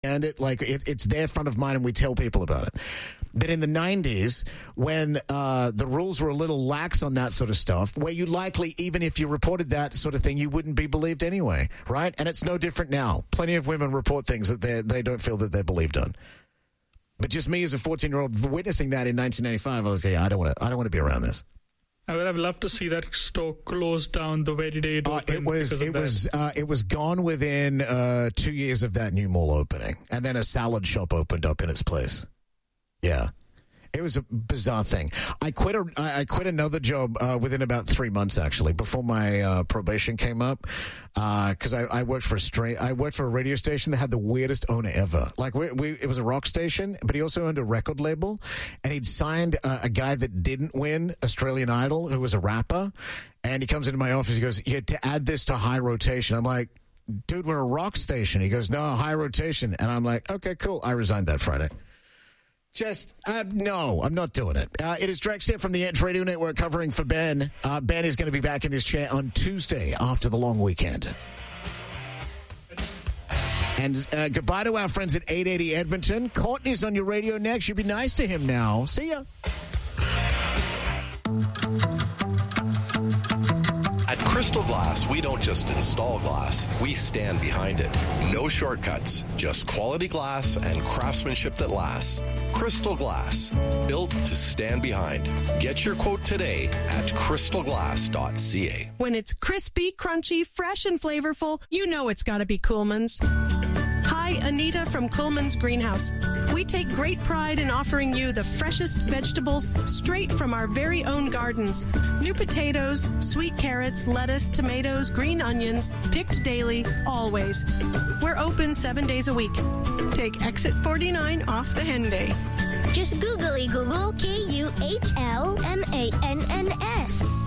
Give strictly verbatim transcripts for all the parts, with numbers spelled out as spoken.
And it like it, it's there front of mind, and we tell people about it. But in the nineties, when uh, the rules were a little lax on that sort of stuff, where you likely, even if you reported that sort of thing, you wouldn't be believed anyway, right? And it's no different now. Plenty of women report things that they they don't feel that they're believed on. But just me as a fourteen-year-old witnessing that in nineteen ninety-five, I was like, yeah, I don't want to. I don't want to be around this. I would have loved to see that store closed down the very day it uh, opened. It was it that. was uh, it was gone within uh, two years of that new mall opening, and then a salad shop opened up in its place. Yeah. It was a bizarre thing. I quit a, I quit another job uh, within about three months, actually, before my uh, probation came up, because uh, I, I worked for a stra- I worked for a radio station that had the weirdest owner ever. Like we, we, it was a rock station, but he also owned a record label, and he'd signed uh, a guy that didn't win Australian Idol, who was a rapper, and he comes into my office. He goes, "You had to add this to high rotation." I'm like, "Dude, we're a rock station." He goes, "No, high rotation," and I'm like, "Okay, cool." I resigned that Friday. Just, uh, no, I'm not doing it. Uh, it is Drex here from the Edge Radio Network covering for Ben. Uh, Ben is going to be back in this chair on Tuesday after the long weekend. And uh, goodbye to our friends at eight eighty Edmonton. Courtney's on your radio next. You be nice to him now. See ya. At Crystal Glass, we don't just install glass, we stand behind it. No shortcuts, just quality glass and craftsmanship that lasts. Crystal Glass, built to stand behind. Get your quote today at crystal glass dot c a. When it's crispy, crunchy, fresh, and flavorful, you know it's got to be Coolman's. Hi, Anita from Coolman's Greenhouse. We take great pride in offering you the freshest vegetables straight from our very own gardens. New potatoes, sweet carrots, lettuce, tomatoes, green onions, picked daily, always. We're open seven days a week. Take exit forty-nine off the Henday. Just googly Google K U H L M A N N S.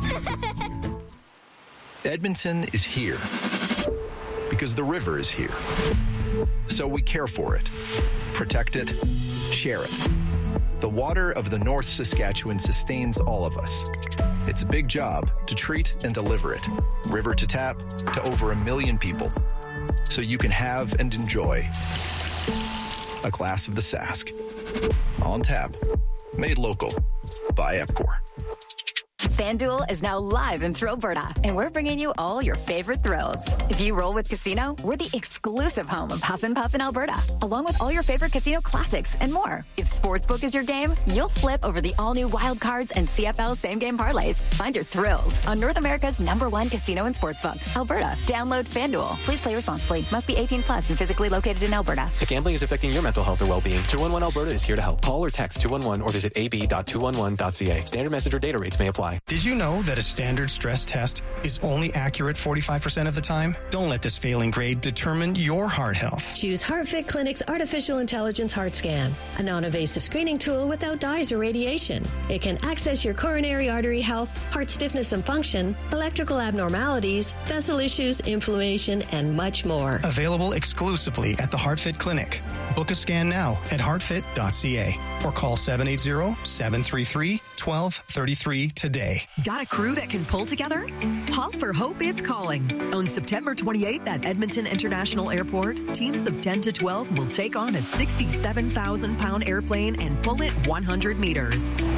Edmonton is here because the river is here. So we care for it, protect it, share it. The water of the North Saskatchewan sustains all of us. It's a big job to treat and deliver it, river to tap, to over a million people, so you can have and enjoy a glass of the Sask. On tap, made local by Epcor. FanDuel is now live in Thrillberta, and we're bringing you all your favorite thrills. If you roll with Casino, we're the exclusive home of Huff and Puff in Alberta, along with all your favorite casino classics and more. If Sportsbook is your game, you'll flip over the all-new Wild Cards and C F L same-game parlays. Find your thrills on North America's number one casino and sportsbook, Alberta. Download FanDuel. Please play responsibly. Must be eighteen plus and physically located in Alberta. If gambling is affecting your mental health or well-being, two one one Alberta is here to help. Call or text two one one or visit a b dot two one one dot c a. Standard message or data rates may apply. Did you know that a standard stress test is only accurate forty-five percent of the time? Don't let this failing grade determine your heart health. Choose HeartFit Clinic's Artificial Intelligence Heart Scan, a non-invasive screening tool without dyes or radiation. It can access your coronary artery health, heart stiffness and function, electrical abnormalities, vessel issues, inflammation, and much more. Available exclusively at the HeartFit Clinic. Book a scan now at heart fit dot c a or call seven eight zero, seven three three, one two three three today. Got a crew that can pull together? Haul for Hope is calling. On September twenty-eighth at Edmonton International Airport, teams of ten to twelve will take on a sixty-seven thousand pound airplane and pull it one hundred meters.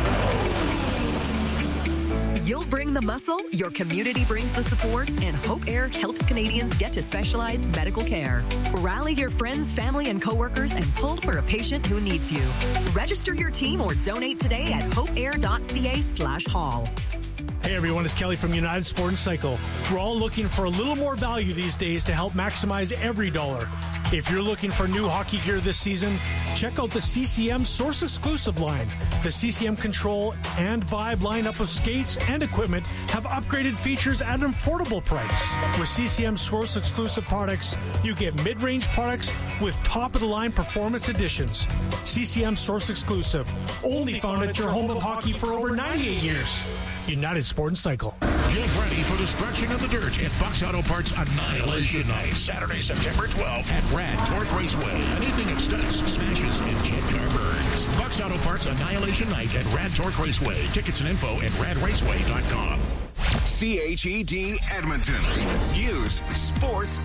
You'll bring the muscle, your community brings the support, and Hope Air helps Canadians get to specialized medical care. Rally your friends, family, and coworkers and pull for a patient who needs you. Register your team or donate today at hope air dot c a slash haul. Hey everyone, it's Kelly from United Sport and Cycle. We're all looking for a little more value these days to help maximize every dollar. If you're looking for new hockey gear this season, check out the C C M Source Exclusive line. The C C M Control and Vibe lineup of skates and equipment have upgraded features at an affordable price. With C C M Source Exclusive products, you get mid-range products with top-of-the-line performance additions. C C M Source Exclusive, only found at your home of hockey for over ninety-eight years. United Sport and Cycle. Get ready for the stretching of the dirt at Bucks Auto Parts Annihilation Night, Saturday, September twelfth at Rad Torque Raceway. An evening of stunts, smashes, and jet car burns. Bucks Auto Parts Annihilation Night at Rad Torque Raceway. Tickets and info at rad raceway dot com. C H E D Edmonton. News, sports,